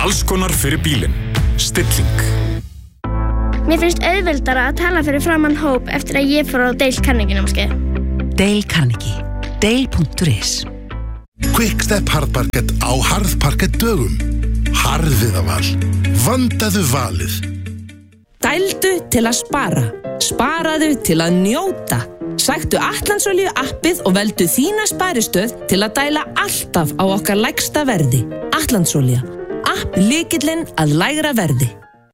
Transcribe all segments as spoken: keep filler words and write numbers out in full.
Alls konar fyrir bílinn. Stilling. Mér finnst auðveldara að tala fyrir framan hóp eftir að ég fór á Dale Carnegie námskeið. Dale Carnegie. Dale punktur is. Quickstep harðparkett á harðparkett dögum. Harðviðaval. Vandaðu valið. Dældu til að spara. Sparaðu til að njóta. Sæktu Atlandsolíu appið og veldu þína sparistöð til að dæla alltaf á okkar lægsta verði. Atlandsolía. App lykillinn að lægra verði.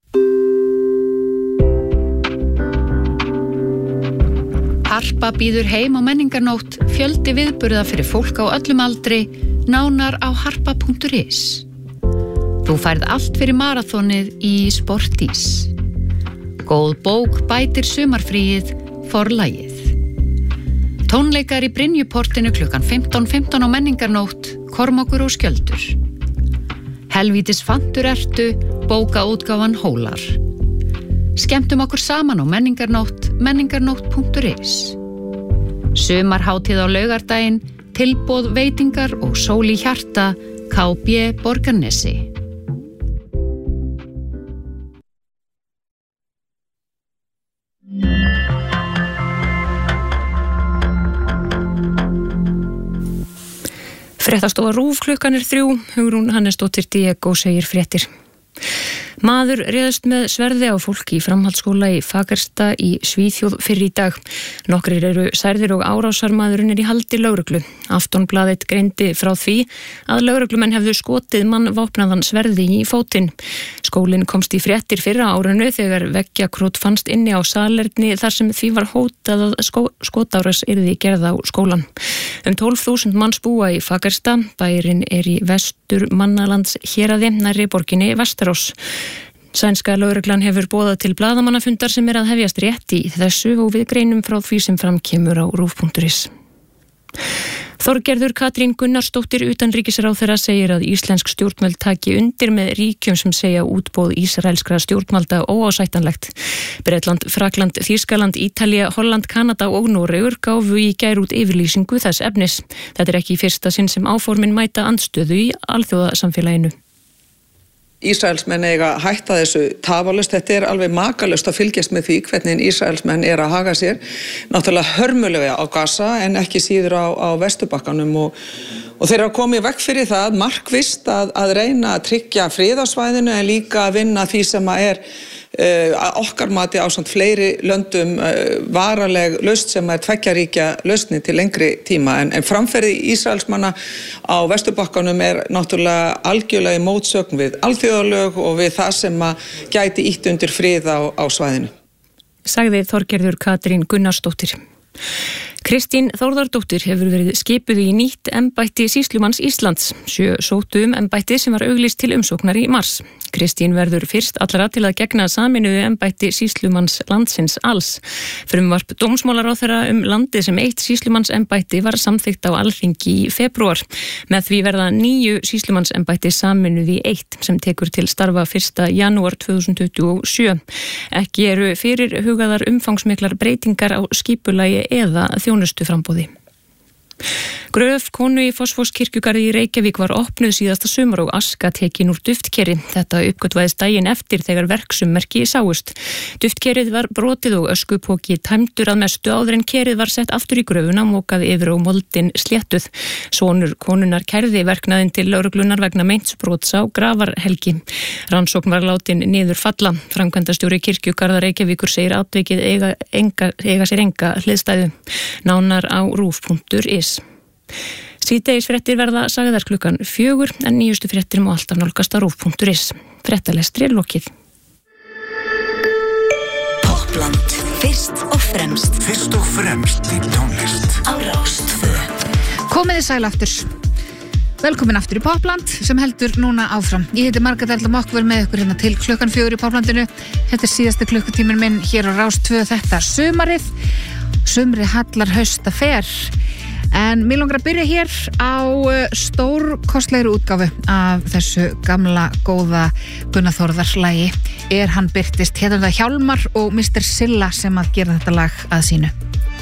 Harpa býður heim á menningarnótt, fjöldi viðburða fyrir fólk á öllum aldri, nánar á harpa punktur is. Þú færð allt fyrir marathonið í Sportís. Góð bók bætir sumarfríið, forlagið. Tónleikar í Brynjuportinu klukkan fimmtán fimmtán á menningarnótt, Kormákur og Skjöldur. Helvítis fantur ertu, bókaútgáfan Hólar. Skemmtum okkur saman á menningarnótt, menningarnótt punktur is. Sumarhátíð á laugardaginn, tilboð veitingar og sól í hjarta, K B Borgarnesi. Fréttastofa RÚV klukkan er þrjú, Hugrún Hannesdóttir Diego segir fréttir. Maður réðst með sverði á fólk í framhaldsskóla í Fagersta í Svíþjóð fyrr í dag. Nokkrir eru særðir og árásarmaðurinn er í haldi lögreglu. Aftonblaðið greindi frá því að lögreglumenn hefðu skotið mann vopnaðan sverði í fótinn. Skólinn komst í fréttir fyrra árinu þegar veggjakrót fannst inni á salerni þar sem því var hótað að skó- skotárás yrði gerð á skólan. Um tólf þúsund manns búa í Fagersta, bærinn er í vestur Mannalands héraði nærri borginni Vestarós. Sænska lögreglan hefur boðað til blaðamannafundar sem er að hefjast rétt í þessu og við greinum frá því sem fram kemur á rúv punktur is. Þorgerður Katrín Gunnarsdóttir utanríkisráðherra segir að íslensk stjórnvöld taki undir með ríkjum sem segja útboð ísraelskra stjórnvalda óásættanlegt. Bretland, Frakland, Þýskaland, Ítalía, Holland, Kanada og Noregur gáfu í gær út yfirlýsingu þess efnis. Þetta er ekki í fyrsta sinn sem áformin mæta andstöðu í alþjóðasamfélaginu. Ísraelsmenn eiga að hætta þessu tafarlaust. Þetta er alveg makalust að fylgjast með því hvernig Ísraelsmenn er að haga sér. Náttúrulega hörmulega á Gaza en ekki síður á, á Vesturbakkanum og, og þeir eru að koma í veg fyrir það markvisst að, að reyna að tryggja frið á svæðinu en líka að vinna því sem að er uh, okkar mati ásamt fleiri löndum uh, varaleg lausn sem er tveggjaríkja lausni til lengri tíma en, en framferði Ísraelsmanna á Vesturbakkanum er náttúrulega algjörlega í mótsögn við alþjóðalög og við það sem að gæti ýtt undir frið á, á svæðinu. Sagði Þorgerður Katrín Gunnarsdóttir. Kristín Þórðardóttir hefur verið skipuð í nýtt embætti sýslumanns Íslands. Sjö sóttu um embætti sem var auglýst til umsóknar í mars. Kristín verður fyrst allra til að gegna sameinuðu embætti sýslumanns landsins alls. Frumvarp dómsmálaráðherra um landið sem eitt sýslumannsembætti var samþykkt á Alþingi í febrúar. Með því verða níu sýslumannsembætti sameinuð í eitt sem tekur til starfa fyrsta janúar tvö þúsund tuttugu og sjö. Ekki eru fyrir hugaðar umfangsmiklar breytingar á skipulagi eða þjónustuframboði. Gröf konu í Fossvogskirkjugarði í Reykjavík var opnuð síðasta sumar og aska tekin úr duftkeri. Þetta uppgötvaðist daginn eftir þegar verksummerki sáust. Duftkerið var brotið og öskupóki tæmdur að mestu áður en kerið var sett aftur í gröfuna, mokað yfir og moldin sléttuð. Sonur konunar kærði verknaðinn til lögreglunar vegna meintsbrots á Grafarhelgi. Rannsókn var látin niður falla. Framkvæmdastjóri Kirkjugarða Reykjavíkur segir atvikið eiga, enga, eiga sér enga hliðstæðu. Nánar á rúv punktur is. Síðdegisfréttir verða sagðar klukkan fjögur en nýjustu fréttir má alltaf nálgast á rúv punktur is. Fréttalestri er lokið. Toppland, fyrst og fremst. Fyrst og fremst í tónlist. Á Rás tvö. Komiði sæl aftur. Velkomin aftur í Popland sem heldur núna áfram. Ég heiti Margrét Elda Mokkver með ykkur hérna til klukkan fjögur í Poplandinu. Þetta er síðasti klukkutíminn minn hér á Rás tvö þetta sumarið. Sumri hallar hausta fer. En mér langar að byrja hér á stórkostlegri útgáfu af þessu gamla góða Gunnar Þórðar lagi. Er hann birtist, hérna það Hjálmar og mister Silla sem að gera þetta lag að sínu.